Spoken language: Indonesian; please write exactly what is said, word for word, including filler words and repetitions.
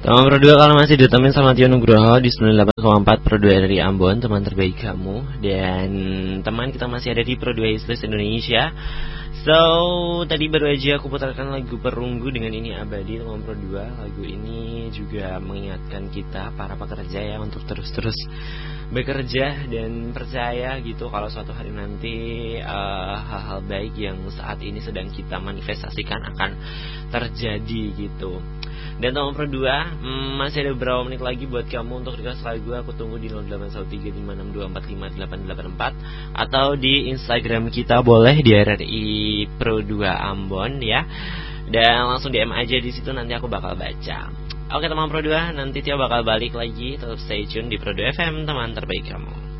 Teman Pro dua kalau masih ditemenin sama Tio Nugroho di sembilan puluh delapan koma empat Pro dua dari Ambon, teman terbaik kamu. Dan teman, kita masih ada di Pro dua Hislist Indonesia. So, tadi baru aja aku putarkan lagu Perunggu dengan Ini Abadi teman Pro dua. Lagu ini juga mengingatkan kita para pekerja ya untuk terus-terus bekerja dan percaya gitu kalau suatu hari nanti uh, hal-hal baik yang saat ini sedang kita manifestasikan akan terjadi gitu. Dan teman Pro dua, hmm, masih ada beberapa menit lagi buat kamu untuk request lagu. Aku tunggu di nol delapan satu tiga lima enam dua empat lima delapan delapan empat atau di Instagram kita boleh di R R I Pro dua Ambon ya. Dan langsung D M aja di situ, nanti aku bakal baca. Oke teman Pro dua, nanti Tio bakal balik lagi. Tetap stay tune di Pro dua F M, teman terbaik kamu.